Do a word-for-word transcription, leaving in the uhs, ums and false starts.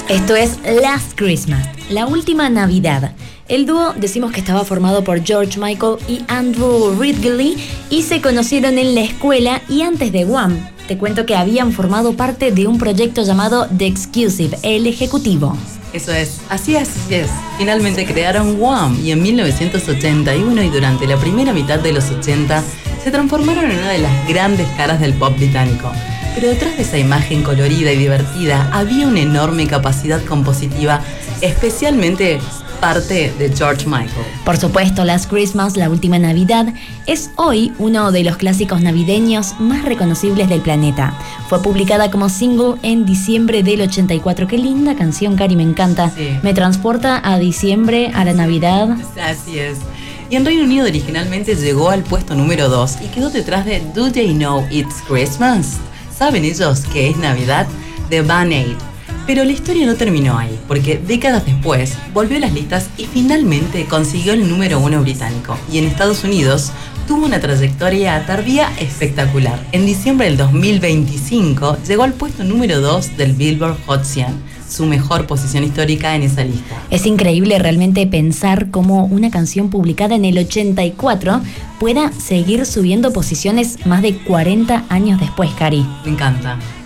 Esto es Last Christmas, la última Navidad. El dúo decimos que estaba formado por George Michael y Andrew Ridgeley y se conocieron en la escuela y antes de Wham. Te cuento que habían formado parte de un proyecto llamado The Exclusive, el ejecutivo. Eso es, así es, así es. Finalmente crearon Wham y en mil novecientos ochenta y uno y durante la primera mitad de los ochenta se transformaron en una de las grandes caras del pop británico. Pero detrás de esa imagen colorida y divertida había una enorme capacidad compositiva, especialmente parte de George Michael. Por supuesto, Last Christmas, la última Navidad, es hoy uno de los clásicos navideños más reconocibles del planeta. Fue publicada como single en diciembre del ochenta y cuatro. Qué linda canción, Cari, me encanta. Sí. Me transporta a diciembre, a la Navidad. Así es. Y en Reino Unido originalmente llegó al puesto número dos y quedó detrás de Do They Know It's Christmas? ¿Saben ellos que es Navidad? De Band Aid. Pero la historia no terminó ahí, porque décadas después volvió a las listas y finalmente consiguió el número uno británico. Y en Estados Unidos tuvo una trayectoria tardía espectacular. En diciembre del dos mil veinticinco llegó al puesto número dos del Billboard Hot cien, su mejor posición histórica en esa lista. Es increíble realmente pensar cómo una canción publicada en el ochenta y cuatro pueda seguir subiendo posiciones más de cuarenta años después, Cari. Me encanta.